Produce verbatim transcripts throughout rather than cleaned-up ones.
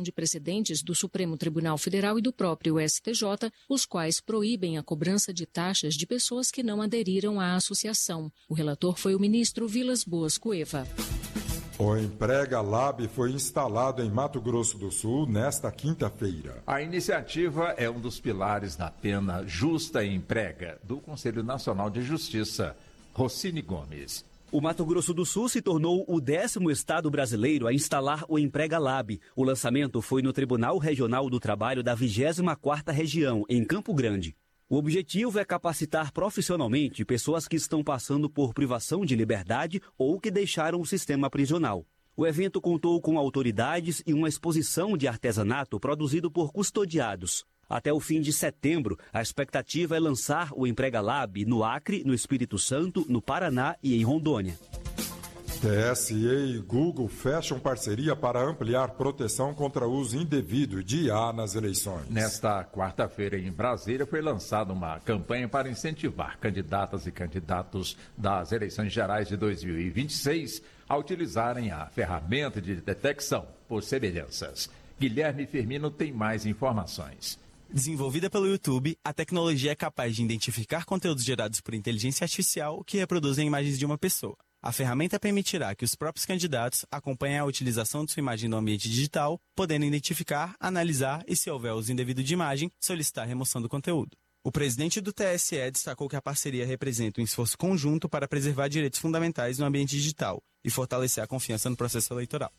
de precedentes do Supremo Tribunal Federal e do próprio S T J, os quais proíbem a cobrança de taxas de pessoas que não aderiram à associação. O relator foi o ministro Vilas Boas Cueva. O Emprega Lab foi instalado em Mato Grosso do Sul nesta quinta-feira. A iniciativa é um dos pilares da pena justa e emprega do Conselho Nacional de Justiça. Rocine Gomes. O Mato Grosso do Sul se tornou o décimo estado brasileiro a instalar o Emprega Lab. O lançamento foi no Tribunal Regional do Trabalho da vigésima quarta Região, em Campo Grande. O objetivo é capacitar profissionalmente pessoas que estão passando por privação de liberdade ou que deixaram o sistema prisional. O evento contou com autoridades e uma exposição de artesanato produzido por custodiados. Até o fim de setembro, a expectativa é lançar o Emprega Lab no Acre, no Espírito Santo, no Paraná e em Rondônia. T S E e Google fecham parceria para ampliar proteção contra uso indevido de I A nas eleições. Nesta quarta-feira, em Brasília, foi lançada uma campanha para incentivar candidatas e candidatos das eleições gerais de dois mil e vinte e seis a utilizarem a ferramenta de detecção por semelhanças. Guilherme Firmino tem mais informações. Desenvolvida pelo YouTube, a tecnologia é capaz de identificar conteúdos gerados por inteligência artificial que reproduzem imagens de uma pessoa. A ferramenta permitirá que os próprios candidatos acompanhem a utilização de sua imagem no ambiente digital, podendo identificar, analisar e, se houver uso indevido de imagem, solicitar a remoção do conteúdo. O presidente do T S E destacou que a parceria representa um esforço conjunto para preservar direitos fundamentais no ambiente digital e fortalecer a confiança no processo eleitoral.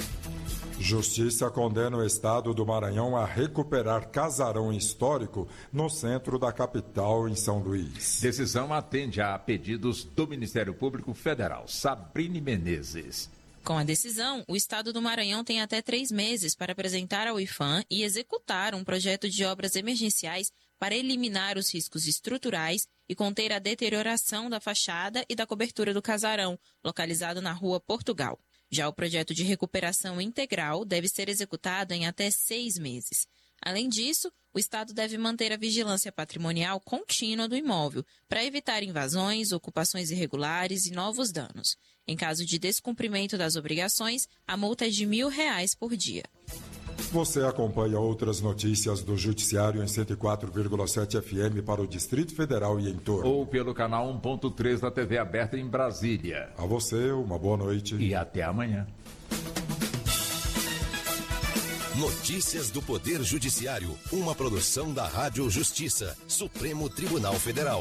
Justiça condena o estado do Maranhão a recuperar casarão histórico no centro da capital, em São Luís. Decisão atende a pedidos do Ministério Público Federal. Sabrine Menezes. Com a decisão, o estado do Maranhão tem até três meses para apresentar ao IPHAN e executar um projeto de obras emergenciais para eliminar os riscos estruturais e conter a deterioração da fachada e da cobertura do casarão, localizado na Rua Portugal. Já o projeto de recuperação integral deve ser executado em até seis meses. Além disso, o Estado deve manter a vigilância patrimonial contínua do imóvel para evitar invasões, ocupações irregulares e novos danos. Em caso de descumprimento das obrigações, a multa é de mil reais por dia. Você acompanha outras notícias do Judiciário em cento e quatro vírgula sete F M para o Distrito Federal e em torno. Ou pelo canal um ponto três da T V aberta em Brasília. A você, uma boa noite. E até amanhã. Notícias do Poder Judiciário. Uma produção da Rádio Justiça. Supremo Tribunal Federal.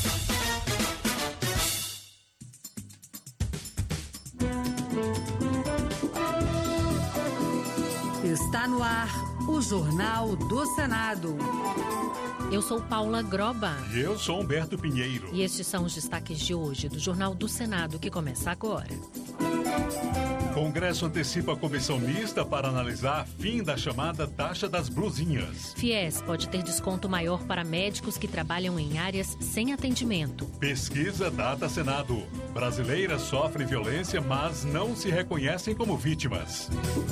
Está no ar o Jornal do Senado. Eu sou Paula Groba. E eu sou Humberto Pinheiro. E estes são os destaques de hoje do Jornal do Senado, que começa agora. Congresso antecipa a comissão mista para analisar fim da chamada taxa das blusinhas. Fies pode ter desconto maior para médicos que trabalham em áreas sem atendimento. Pesquisa data Senado. Brasileiras sofrem violência, mas não se reconhecem como vítimas.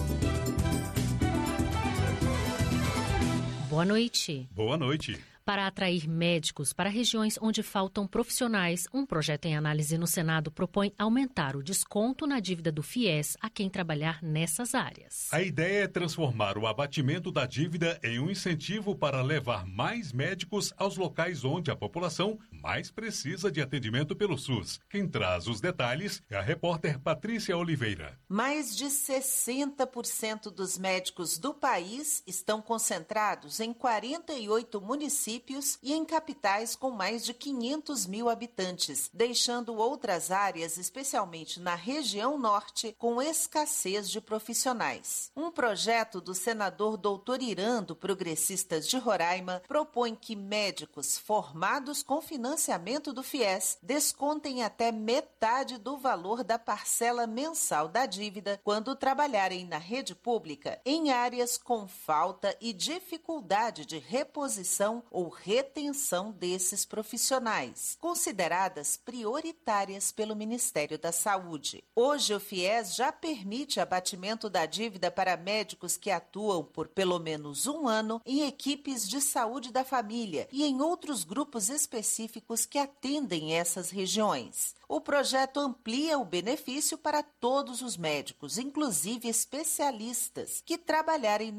Boa noite. Boa noite. Para atrair médicos para regiões onde faltam profissionais, um projeto em análise no Senado propõe aumentar o desconto na dívida do Fies a quem trabalhar nessas áreas. A ideia é transformar o abatimento da dívida em um incentivo para levar mais médicos aos locais onde a população mais precisa de atendimento pelo SUS. Quem traz os detalhes é a repórter Patrícia Oliveira. Mais de sessenta por cento dos médicos do país estão concentrados em quarenta e oito municípios e em capitais com mais de quinhentos mil habitantes, deixando outras áreas, especialmente na região norte, com escassez de profissionais. Um projeto do senador doutor Irã, do Progressistas de Roraima, propõe que médicos formados com financiamento do Fies descontem até metade do valor da parcela mensal da dívida quando trabalharem na rede pública em áreas com falta e dificuldade de reposição ou retenção desses profissionais, consideradas prioritárias pelo Ministério da Saúde. Hoje, o Fies já permite abatimento da dívida para médicos que atuam por pelo menos um ano em equipes de saúde da família e em outros grupos específicos que atendem essas regiões. O projeto amplia o benefício para todos os médicos, inclusive especialistas, que trabalharem no